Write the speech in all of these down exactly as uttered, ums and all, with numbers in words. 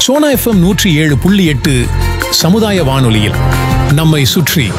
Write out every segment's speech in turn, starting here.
Sona FM நூற்றி ஏழு புள்ளி எட்டு சமுதாய வானொலியில் நம்மை சுற்றி.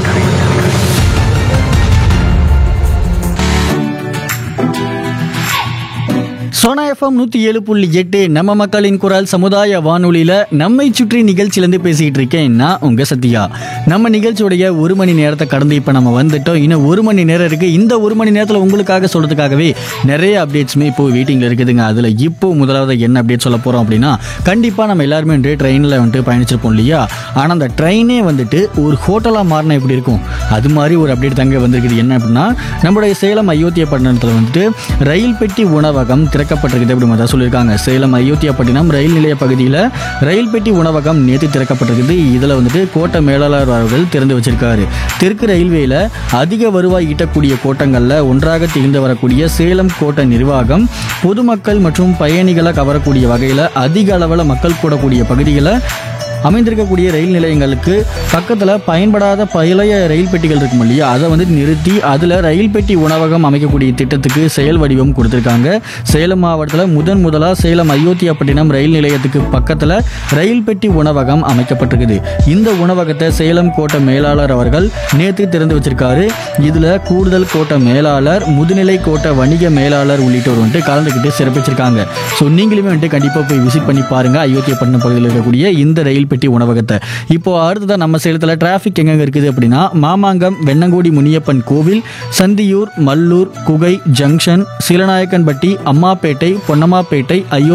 சோனா எஃப்எம் நூற்றி ஏழு புள்ளி எட்டு நம்ம மக்களின் குரல் சமுதாய வானொலியில் நம்மை சுற்றி நிகழ்ச்சியிலேருந்து பேசிக்கிட்டு இருக்கேன் நான் உங்கள் சத்யா. நம்ம நிகழ்ச்சியுடைய ஒரு மணி நேரத்தை கடந்து இப்போ நம்ம வந்துட்டோம். இன்னும் ஒரு மணி நேரம் இருக்குது. இந்த ஒரு மணி நேரத்தில் உங்களுக்காக சொல்கிறதுக்காகவே நிறைய அப்டேட்ஸுமே இப்போது வெயிட்டிங்கில் இருக்குதுங்க. அதில் இப்போ முதலாவது என்ன அப்டேட் சொல்ல போகிறோம் அப்படின்னா, கண்டிப்பாக நம்ம எல்லாருமே வந்துட்டு ட்ரெயினில் வந்துட்டு பயணிச்சிருப்போம் இல்லையா? ஆனால் அந்த ட்ரெயினே வந்துட்டு ஒரு ஹோட்டலாக மாறினா எப்படி இருக்கும்? அது மாதிரி ஒரு அப்டேட் தாங்க வந்திருக்குது. என்ன அப்படின்னா, நம்மளுடைய சேலம் அயோத்தியாப்பட்டினத்தில் வந்துட்டு ரயில் பெட்டி உணவகம் திறக்கப்பட்டிருக்குது அப்படி மாதிரி சொல்லியிருக்காங்க. சேலம் அயோத்தியாப்பட்டினம் ரயில் நிலைய பகுதியில் ரயில் பெட்டி உணவகம் நேற்று திறக்கப்பட்டிருக்குது. இதில் வந்துட்டு கோட்ட மேலாளர் அவர்கள் திறந்து வச்சிருக்காரு. தெற்கு ரயில்வேல அதிக வருவாய் ஈட்டக்கூடிய கோட்டங்களில் ஒன்றாக திகழ்ந்து வரக்கூடிய சேலம் கோட்ட நிர்வாகம் பொதுமக்கள் மற்றும் பயணிகளை கவரக்கூடிய வகையில் அதிக அளவில் மக்கள் கூடக்கூடிய பகுதிகளை அமைந்திருக்கக்கூடிய ரயில் நிலையங்களுக்கு பக்கத்தில் பயன்படாத பழைய ரயில் பெட்டிகள் இருக்கும் இல்லையா, அதை வந்து நிறுத்தி அதில் ரயில் பெட்டி உணவகம் அமைக்கக்கூடிய திட்டத்துக்கு செயல் வடிவம் கொடுத்துருக்காங்க. சேலம் மாவட்டத்தில் முதன் முதலாக சேலம் அயோத்தியாப்பட்டினம் ரயில் நிலையத்துக்கு பக்கத்தில் ரயில் பெட்டி உணவகம் அமைக்கப்பட்டிருக்குது. இந்த உணவகத்தை சேலம் கோட்ட மேலாளர் அவர்கள் நேற்று திறந்து வச்சிருக்காரு. இதில் கூடுதல் கோட்ட மேலாளர், முதுநிலை கோட்ட வணிக மேலாளர் உள்ளிட்டோர் வந்துட்டு கலந்துக்கிட்டு சிறப்பிச்சிருக்காங்க. ஸோ நீங்களுமே வந்துட்டு கண்டிப்பாக போய் விசிட் பண்ணி பாருங்கள் அயோத்தியாப்பட்டினம் பகுதியில் இருக்கக்கூடிய இந்த ரயில் பெட்டி உணவகத்தை. இப்போ அடுத்ததான் நம்ம சேலத்தில் டிராஃபிக் எங்கெங்க இருக்குது அப்படின்னா, மாமாங்கம், வெண்ணங்கோடி முனியப்பன் கோவில், சந்தியூர், மல்லூர், குகை ஜங்ஷன், சீலநாயக்கன்பட்டி, அம்மாப்பேட்டை, பொன்னம்மாப்பேட்டை, அயோத்தி